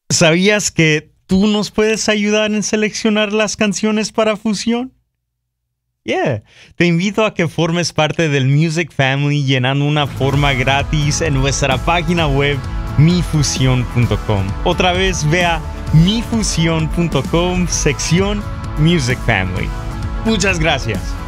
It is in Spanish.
¿Sabías que tú nos puedes ayudar en seleccionar las canciones para Fusión? Yeah, te invito a que formes parte del Music Family llenando una forma gratis en nuestra página web mifusion.com. Otra vez ve a mifusion.com sección Music Family. Muchas gracias.